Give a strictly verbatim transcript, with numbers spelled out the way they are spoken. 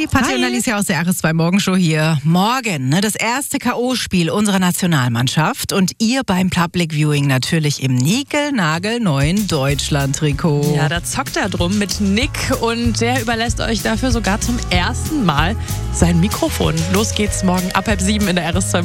Hi, Patti und Alicia aus der R S zwei Morgenshow hier. Morgen, ne, das erste K O-Spiel unserer Nationalmannschaft und ihr beim Public Viewing natürlich im niegelnagelneuen Deutschland-Trikot. Ja, da zockt er drum mit Nick und der überlässt euch dafür sogar zum ersten Mal sein Mikrofon. Los geht's morgen ab halb sieben in der R S zwei